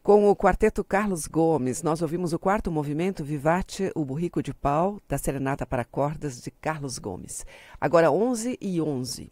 Com o quarteto Carlos Gomes, nós ouvimos o quarto movimento Vivace, o Burrico de Pau, da Serenata para Cordas de Carlos Gomes. Agora 11h11.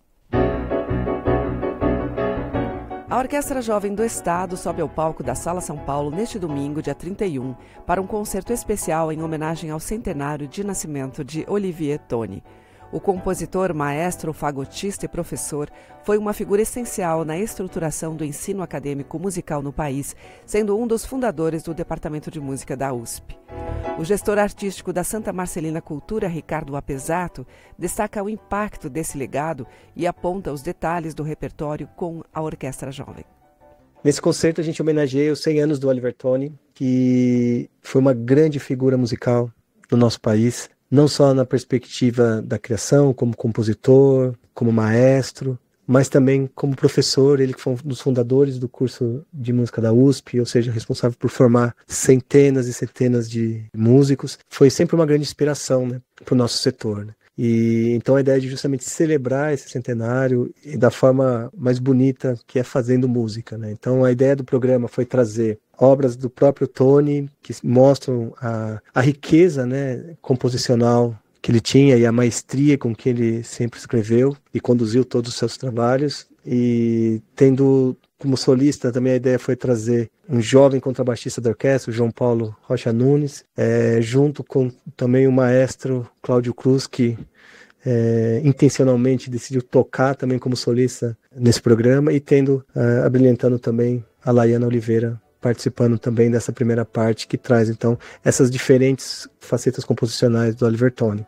A Orquestra Jovem do Estado sobe ao palco da Sala São Paulo neste domingo, dia 31, para um concerto especial em homenagem ao centenário de nascimento de Olivier Toni. O compositor, maestro, fagotista e professor foi uma figura essencial na estruturação do ensino acadêmico musical no país, sendo um dos fundadores do Departamento de Música da USP. O gestor artístico da Santa Marcelina Cultura, Ricardo Apesato, destaca o impacto desse legado e aponta os detalhes do repertório com a Orquestra Jovem. Nesse concerto a gente homenageia os 100 anos do Olivier Toni, que foi uma grande figura musical do nosso país, não só na perspectiva da criação, como compositor, como maestro, mas também como professor. Ele que foi um dos fundadores do curso de música da USP, ou seja, responsável por formar centenas e centenas de músicos. Foi sempre uma grande inspiração, né, para o nosso setor, né? E então a ideia de justamente celebrar esse centenário e da forma mais bonita, que é fazendo música, né? Então a ideia do programa foi trazer obras do próprio Toni, que mostram a riqueza, né, composicional que ele tinha e a maestria com que ele sempre escreveu e conduziu todos os seus trabalhos. E tendo como solista também a ideia foi trazer um jovem contrabaixista da orquestra, o João Paulo Rocha Nunes, junto com também o maestro Cláudio Cruz, que intencionalmente decidiu tocar também como solista nesse programa, e tendo abrilhantando também a Laiana Oliveira, participando também dessa primeira parte, que traz então essas diferentes facetas composicionais do Olivier Toni.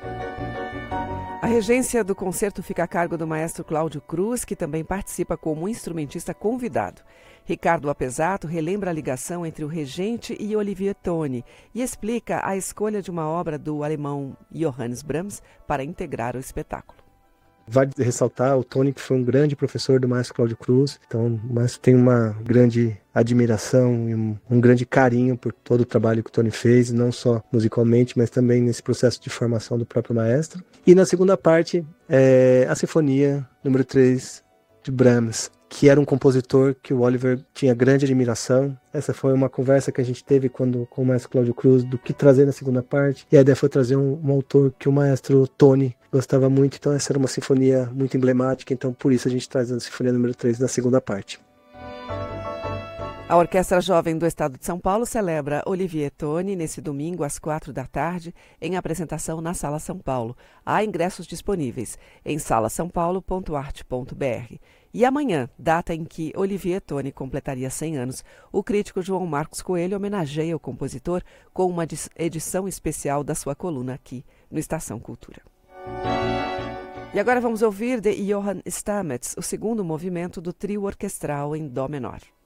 A regência do concerto fica a cargo do maestro Cláudio Cruz, que também participa como instrumentista convidado. Ricardo Apesato relembra a ligação entre o regente e Olivier Toni e explica a escolha de uma obra do alemão Johannes Brahms para integrar o espetáculo. Vale ressaltar o Toni, que foi um grande professor do maestro Cláudio Cruz, então o maestro tem uma grande admiração e um grande carinho por todo o trabalho que o Toni fez, não só musicalmente, mas também nesse processo de formação do próprio maestro. E na segunda parte, a Sinfonia número 3 de Brahms, que era um compositor que o Olivier tinha grande admiração. Essa foi uma conversa que a gente teve com o maestro Cláudio Cruz, do que trazer na segunda parte, e a ideia foi trazer um autor que o maestro Toni gostava muito, então essa era uma sinfonia muito emblemática, então por isso a gente traz a Sinfonia número 3 na segunda parte. A Orquestra Jovem do Estado de São Paulo celebra Olivier Toni nesse domingo às 16h, em apresentação na Sala São Paulo. Há ingressos disponíveis em salasampaulo.arte.br. E amanhã, data em que Olivier Toni completaria 100 anos, o crítico João Marcos Coelho homenageia o compositor com uma edição especial da sua coluna aqui no Estação Cultura. E agora vamos ouvir de Johann Stamets, o segundo movimento do trio orquestral em dó menor.